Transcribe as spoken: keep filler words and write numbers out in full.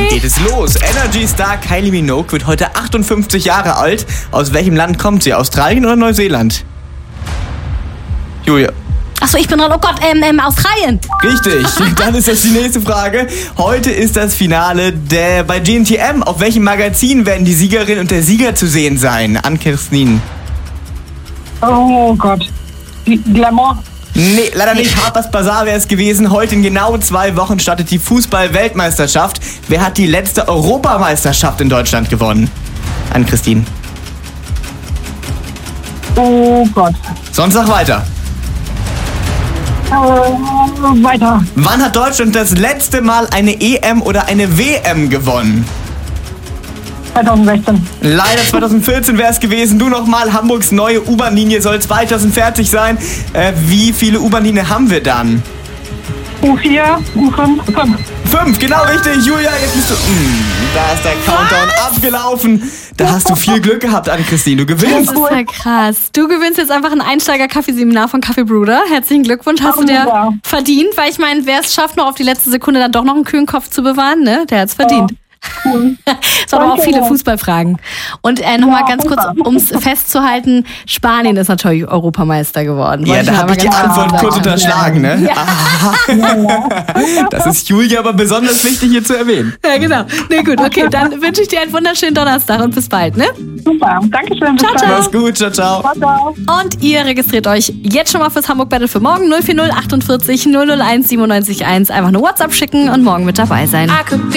geht es los. Energy-Star Kylie Minogue wird heute achtundfünfzig Jahre alt. Aus welchem Land kommt sie? Australien oder Neuseeland? Julia. Achso, ich bin dran. Oh Gott, ähm, ähm, Australien. Richtig, dann ist das die nächste Frage. Heute ist das Finale der, bei G N T M. Auf welchem Magazin werden die Siegerin und der Sieger zu sehen sein? Ann-Kirstine. Oh Gott. Glamour. Nee, leider nicht. Harper's Bazaar wäre es gewesen. Heute in genau zwei Wochen startet die Fußball-Weltmeisterschaft. Wer hat die letzte Europameisterschaft in Deutschland gewonnen? Ann-Kirstine. Oh Gott. Sonst sag weiter. Äh, weiter. Wann hat Deutschland das letzte Mal eine E M oder eine W M gewonnen? zwanzig sechzehn. Leider zwanzig vierzehn wäre es gewesen. Du nochmal, Hamburgs neue U-Bahn-Linie soll zwanzig fertig sein. Äh, wie viele U-Bahn-Linien haben wir dann? U vier, U fünf, fünf. Fünf, genau richtig. Julia, jetzt bist du... Mm, da ist der Countdown Was? abgelaufen. Da hast du viel Glück gehabt, Ann-Kirstine. Du gewinnst. Das ist ja krass. Du gewinnst jetzt einfach ein Einsteiger-Kaffeeseminar von Kaffee Bruder. Herzlichen Glückwunsch, hast du dir ja. verdient. Weil ich meine, wer es schafft, noch auf die letzte Sekunde dann doch noch einen kühlen Kopf zu bewahren, ne? Der hat's verdient. Ja. Cool. Es waren auch viele Fußballfragen. Und äh, nochmal ja, ganz kurz, um es festzuhalten, Spanien ist natürlich Europameister geworden. Ja, da habe ich die Antwort kurz sagen. unterschlagen, ne? Ja. Das ist Julia aber besonders wichtig hier zu erwähnen. Ja, genau. Nee, gut, okay, dann wünsche ich dir einen wunderschönen Donnerstag und bis bald, ne? Super, dankeschön. Ciao, ciao. Mach's gut, ciao, ciao. Ciao, ciao. Und ihr registriert euch jetzt schon mal fürs Hamburg Battle für morgen. null vier null achtundvierzig null null eins siebenundneunzig eins. Einfach eine WhatsApp schicken und morgen mit dabei sein.